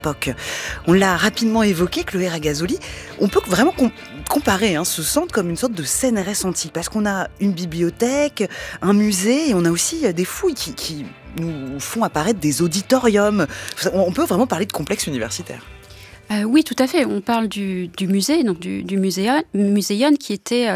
époque. On l'a rapidement évoqué, Chloé Ragazoli. On peut vraiment comparer ce centre comme une sorte de CNRS antique, parce qu'on a une bibliothèque, un musée, et on a aussi des fouilles qui nous font apparaître des auditoriums. On peut vraiment parler de complexe universitaire. Oui, tout à fait. On parle du musée, donc du muséon qui était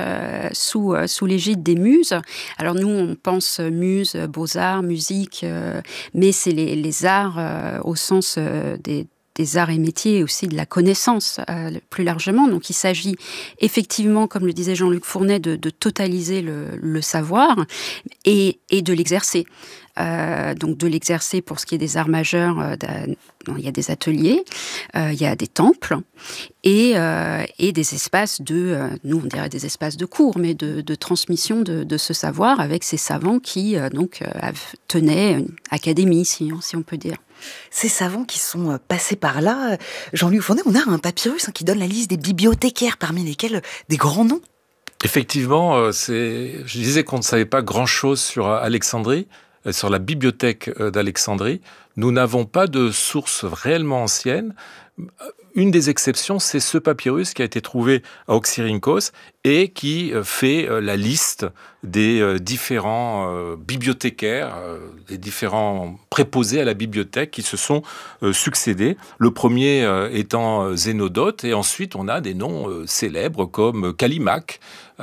sous l'égide des Muses. Alors nous, on pense Muses, Beaux-Arts, musique, mais c'est les arts au sens des arts et métiers et aussi de la connaissance plus largement. Donc il s'agit effectivement, comme le disait Jean-Luc Fournet, de totaliser le savoir et de l'exercer. Donc de l'exercer pour ce qui est des arts majeurs, il y a des ateliers, il y a des temples et des espaces nous on dirait des espaces de cours, mais de transmission de ce savoir avec ces savants qui tenaient une académie, si on peut dire. Ces savants qui sont passés par là, Jean-Luc Fournet, on a un papyrus qui donne la liste des bibliothécaires, parmi lesquels des grands noms. Effectivement, je disais qu'on ne savait pas grand-chose sur Alexandrie, sur la bibliothèque d'Alexandrie. Nous n'avons pas de sources réellement anciennes. Une des exceptions, c'est ce papyrus qui a été trouvé à Oxyrhynchos et qui fait la liste des différents bibliothécaires, des différents préposés à la bibliothèque qui se sont succédés. Le premier étant Zénodote, et ensuite on a des noms célèbres comme Callimaque,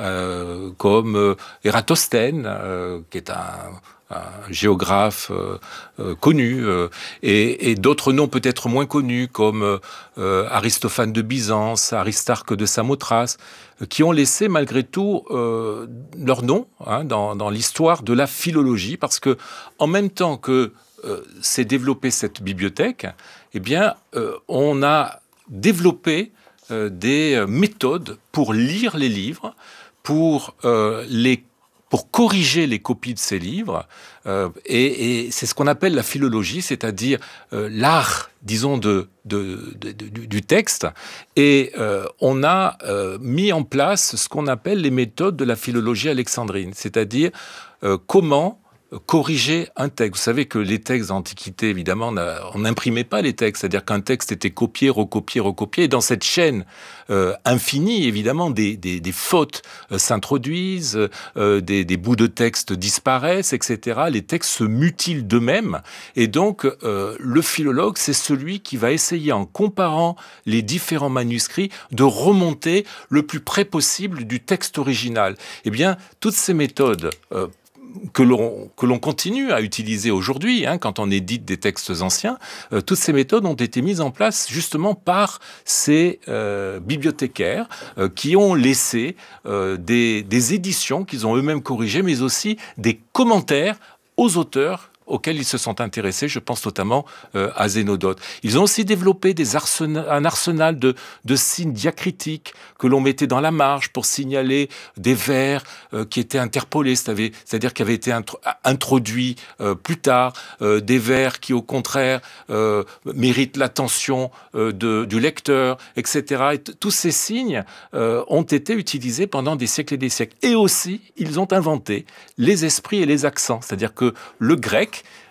comme Ératosthène, qui est un géographe connu, et d'autres noms peut-être moins connus comme Aristophane de Byzance, Aristarque de Samothrace, qui ont laissé malgré tout leur nom dans l'histoire de la philologie, parce que en même temps que s'est développée cette bibliothèque, on a développé des méthodes pour lire les livres, pour corriger les copies de ces livres, et c'est ce qu'on appelle la philologie, c'est-à-dire l'art, disons, du texte. Et on a mis en place ce qu'on appelle les méthodes de la philologie alexandrine, c'est-à-dire comment corriger un texte. Vous savez que les textes d'Antiquité, évidemment, on n'imprimait pas les textes, c'est-à-dire qu'un texte était copié, recopié, recopié, et dans cette chaîne infinie, évidemment, des fautes s'introduisent, des bouts de texte disparaissent, etc. Les textes se mutilent d'eux-mêmes, et donc le philologue, c'est celui qui va essayer, en comparant les différents manuscrits, de remonter le plus près possible du texte original. Eh bien, toutes ces méthodes que l'on continue à utiliser aujourd'hui, quand on édite des textes anciens, toutes ces méthodes ont été mises en place justement par ces bibliothécaires qui ont laissé des éditions qu'ils ont eux-mêmes corrigées, mais aussi des commentaires aux auteurs auxquels ils se sont intéressés. Je pense notamment à Zénodote. Ils ont aussi développé un arsenal de signes diacritiques que l'on mettait dans la marge pour signaler des vers qui étaient interpolés, c'est-à-dire qui avaient été introduits plus tard, des vers qui, au contraire, méritent l'attention du lecteur, etc. Et tous ces signes ont été utilisés pendant des siècles et des siècles. Et aussi, ils ont inventé les esprits et les accents, c'est-à-dire que le grec,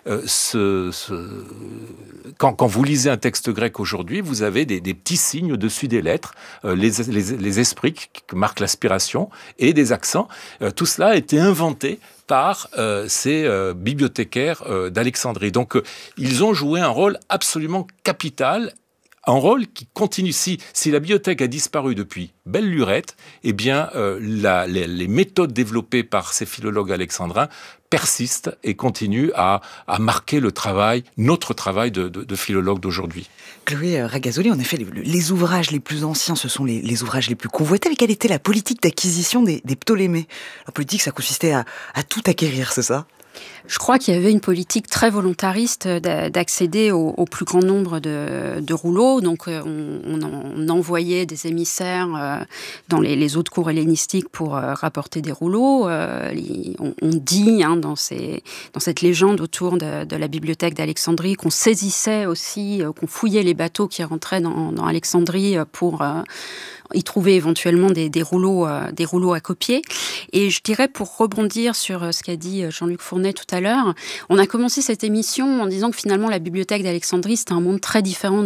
quand vous lisez un texte grec aujourd'hui, vous avez des petits signes au-dessus des lettres, les esprits qui marquent l'aspiration, et des accents. Tout cela a été inventé par ces bibliothécaires d'Alexandrie. Donc, ils ont joué un rôle absolument capital, un rôle qui continue. Si la bibliothèque a disparu depuis belle lurette, les méthodes développées par ces philologues alexandrins persistent et continuent à marquer notre travail de philologue d'aujourd'hui. Chloé Ragazoli, en effet, les ouvrages les plus anciens, ce sont les ouvrages les plus convoités. Mais quelle était la politique d'acquisition des Ptolémées ? La politique, ça consistait à tout acquérir, c'est ça ? Je crois qu'il y avait une politique très volontariste d'accéder au plus grand nombre de rouleaux. Donc, on envoyait des émissaires dans les autres cours hellénistiques pour rapporter des rouleaux. On dit dans cette légende autour de la bibliothèque d'Alexandrie qu'on saisissait aussi, qu'on fouillait les bateaux qui rentraient dans Alexandrie pour y trouver éventuellement des rouleaux à copier. Et je dirais, pour rebondir sur ce qu'a dit Jean-Luc Fournet tout à l'heure, on a commencé cette émission en disant que finalement la bibliothèque d'Alexandrie, c'était un monde très différent